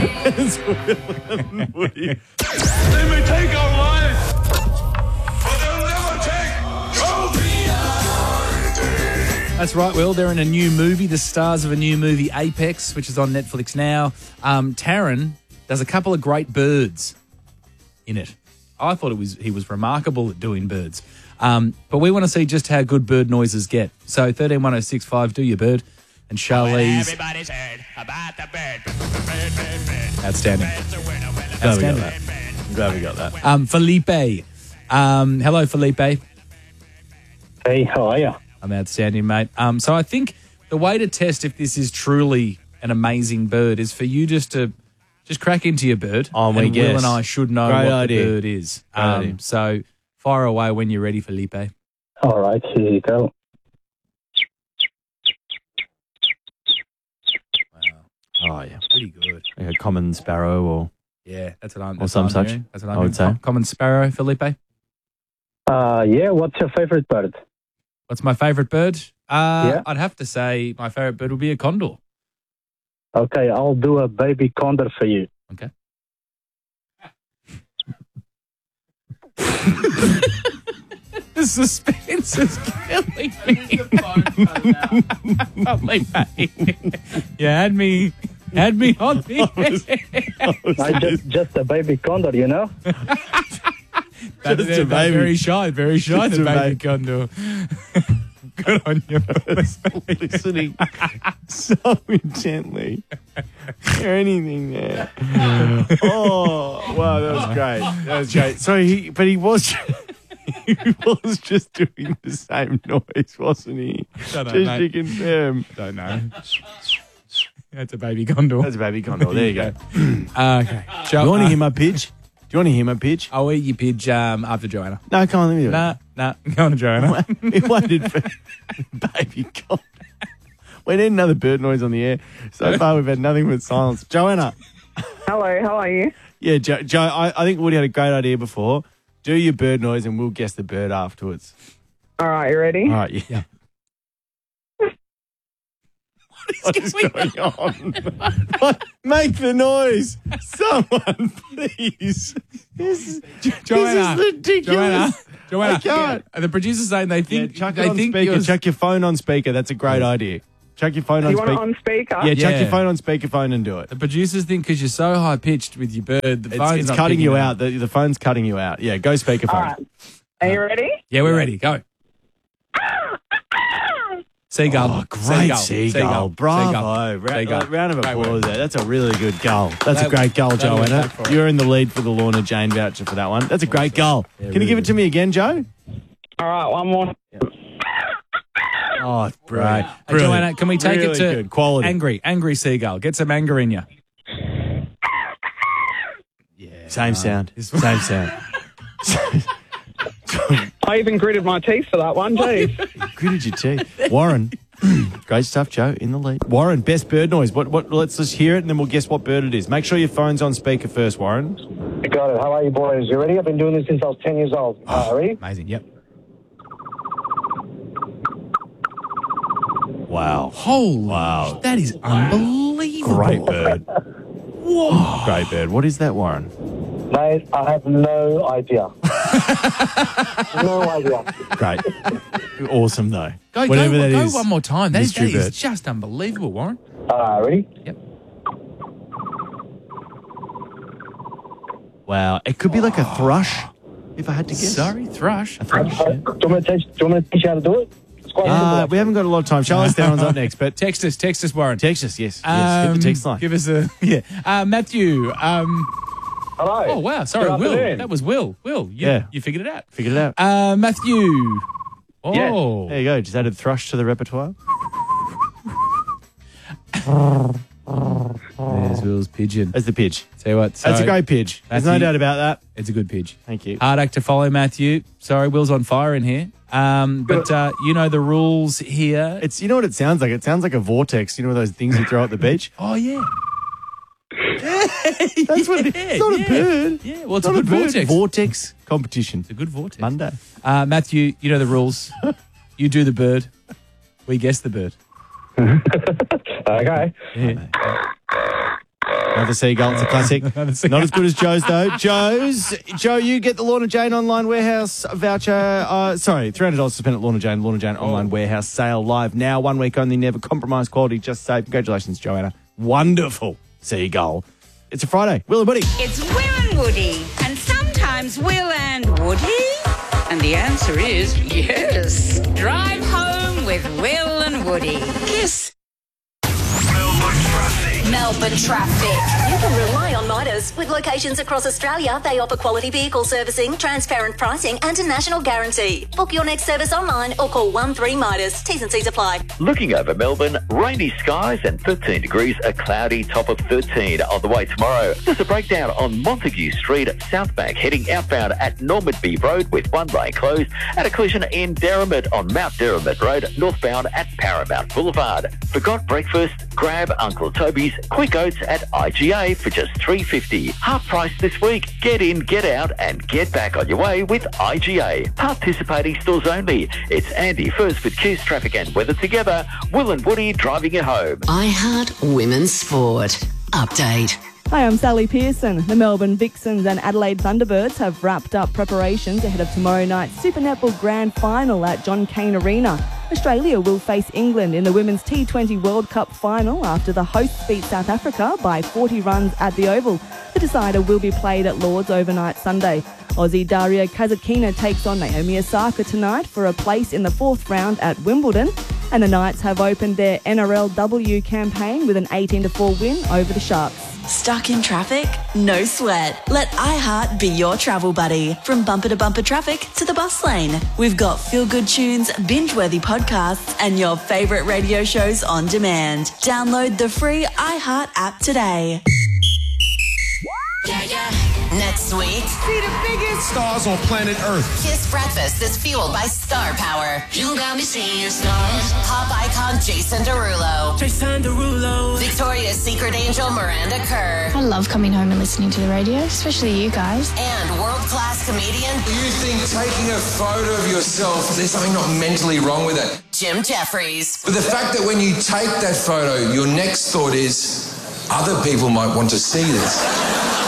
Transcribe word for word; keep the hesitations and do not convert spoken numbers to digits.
It's Will and Woody. They may take our lives, but they'll never take trophies. That's right, Will. They're in a new movie, the stars of a new movie, Apex, which is on Netflix now. Um, Taron does a couple of great birds in it. I thought it was he was remarkable at doing birds. Um, but we want to see just how good bird noises get. So thirteen one oh six five, do your bird. And Charlize. Everybody's heard about the bird. Bird, bird, bird. Outstanding. Bird's a winner, winner. Glad we got Outstanding. that. I'm glad we got that. Um, Felipe. Um, hello, Felipe. Hey, how are you? I'm outstanding, mate. Um, so I think the way to test if this is truly an amazing bird is for you just to just crack into your bird. Oh, and we Will guess. and I should know Great what idea. the bird is. Great idea. Um, so fire away when you're ready, Felipe. All right, here you go. Oh, yeah. Pretty good. Like a common sparrow or... Yeah, that's what I'm. Or That's some what I'm such, hearing. That's what I'm I would hearing. say. Common sparrow, Felipe. Uh, yeah, what's your favorite bird? What's my favourite bird? Uh, Yeah. I'd have to say my favourite bird would be a condor. Okay, I'll do a baby condor for you. Okay. The suspense is killing me. Felipe. You had me, had me on the I just, just a baby condor, you know? That- Just that- a that baby. Very shy, very shy, Just the a baby baby. condor. Good on you. listening so intently. Hear anything there? Oh, wow, that was great. That was great. So he, but he was, he was just doing the same noise, wasn't he? Don't know, Just mate. to confirm. Don't know. That's a baby condor. That's a baby condor. There you go. Uh, okay. Jo- You want to uh, hear my pitch? Do you want to hear my pitch? I'll eat your pidge um, after Joanna. No, come on, let me do it. Nah, nah. Go on to Joanna. We waited for baby condor. We need another bird noise on the air. So far, we've had nothing but silence. Joanna. Hello, how are you? Yeah, Joe, Joe I, I think Woody had a great idea before. Do your bird noise and we'll guess the bird afterwards. All right, you ready? All right, yeah. Yeah. What is going on? What? Make the noise. Someone, please. This is, Joanna. this is ridiculous. Joanna. Joanna. I can't. And the producer's saying they Yeah, think chuck it they on think speaker. you're- Chuck your phone on speaker. That's a great idea. Chuck your phone Do on you want it speaker. on speaker? Yeah, chuck Yeah. your phone on speakerphone and do it. The producers think because you're so high pitched with your bird, the It's, phone's it's not cutting picking you it out. up. The, the phone's cutting you out. Yeah, go speakerphone. All right. Are you ready? Yeah, we're ready. Go. Seagull. Oh, great Seagull. seagull. Bravo. Seagull. Ra- Seagull. Round of Great applause work. there. That's a really good goal. That's That- a great goal, that'll be Joanna. back for it. You're in the lead for the Lorna Jane voucher for that one. That's a great goal. Yeah, Can really you give it good. to me again, Joe? All right, one more. Oh, Right. brilliant. Hey, Joanna, can we take Really it to good. Quality. angry, angry seagull? Get some anger in you. Same sound. Same sound. I even gritted my teeth for that one, geez. Gritted your teeth. Warren. Great stuff, Joe. In the lead. Warren, best bird noise. What? What? Let's just hear it, and then we'll guess what bird it is. Make sure your phone's on speaker first, Warren. You got it. How are you, boys? You ready? I've been doing this since I was ten years old. Uh, ready? Amazing. Yep. Wow. Holy. Wow. That is unbelievable. Great bird. Whoa. Great bird. What is that, Warren? Mate, I have no idea. no idea. Great. Awesome, though. Go, Whatever go, that go is. one more time. That, is, that Mystery is bird. just unbelievable, Warren. Uh, ready? Yep. Wow. It could be like a thrush, if I had to guess. Sorry, thrush. A thrush. Uh, yeah. do, you want me to teach, do you want me to teach you how to do it? It's quite Uh, simple. we haven't got a lot of time. Charlotte Theron's up next, but Text us, text us, Warren. text us, yes. yes. Hit Um, the text line. Give us a yeah. Uh, Matthew. Um, Hello. oh wow, sorry, Good Will. afternoon. That was Will. Will, you, Yeah. you figured it out. Figured it out. Uh, Matthew. Oh, There you go. Just added thrush to the repertoire. there's Will's pigeon. That's the pitch. Tell you what, That's a so- great pitch. There's no Matthew- doubt about that. It's a good pitch. Thank you. Hard act to follow, Matthew. Sorry, Will's on fire in here. Um, but uh, you know the rules here. It's you know what it sounds like? It sounds like a vortex. You know those things you throw at the beach? Oh yeah. That's what it is. It's not yeah. a bird. Yeah, well, it's Not a good bird. vortex. Vortex competition. It's a good vortex. Monday. Uh, Matthew, you know the rules. You do the bird. We guess the bird. Okay. Yeah. No Another seagull. It's a classic. Not as good as Joe's, though. Joe's. Joe, you get the Lorna Jane Online Warehouse voucher. Uh, sorry, three hundred dollars to spend at Lorna Jane. Lorna Jane Online Warehouse sale live now. One week only. Never compromise quality. Just save. Congratulations, Joanna. Wonderful seagull. It's a Friday. Will and Woody. It's Will and Woody, and sometimes Will and Woody. And the answer is yes. Drive home with Will and Woody. Kiss. Melbourne traffic. Melbourne traffic. You can rely on Midas. With locations across Australia, they offer quality vehicle servicing, transparent pricing and a national guarantee. Book your next service online or call one three Midas. T's and C's apply. Looking over Melbourne, rainy skies and thirteen degrees, a cloudy top of thirteen on the way tomorrow. There's a breakdown on Montague Street, Southbank, heading outbound at Normanby Road with one lane closed, and a collision in Derrimut on Mount Derrimut Road, northbound at Paramount Boulevard. Forgot breakfast? Grab Uncle Toby's Quick Oats at I G A for just three dollars fifty. Half price this week. Get in, get out and get back on your way with I G A. Participating stores only. It's Andy first with Kiss Traffic and Weather together. Will and Woody driving you home. I Heart Women's Sport. Update. Hi, I'm Sally Pearson. The Melbourne Vixens and Adelaide Thunderbirds have wrapped up preparations ahead of tomorrow night's Super Netball Grand Final at John Cain Arena. Australia will face England in the Women's T twenty World Cup final after the hosts beat South Africa by forty runs at the Oval. The decider will be played at Lord's overnight Sunday. Aussie Daria Kazatkina takes on Naomi Osaka tonight for a place in the fourth round at Wimbledon. And the Knights have opened their N R L W campaign with an eighteen to four win over the Sharks. Stuck in traffic? No sweat. Let iHeart be your travel buddy. From bumper to bumper traffic to the bus lane. We've got feel-good tunes, binge-worthy podcasts, and your favourite radio shows on demand. Download the free iHeart app today. Yeah, yeah. Next week, see the biggest stars on planet Earth. Kiss Breakfast is fueled by Star Power. You got me seeing stars. Pop icon Jason Derulo. Jason Derulo. Victoria's Secret Angel Miranda Kerr. I love coming home and listening to the radio, especially you guys. And world-class comedian. You think taking a photo of yourself, there's something not mentally wrong with it? Jim Jeffries. But the fact that when you take that photo, your next thought is, other people might want to see this.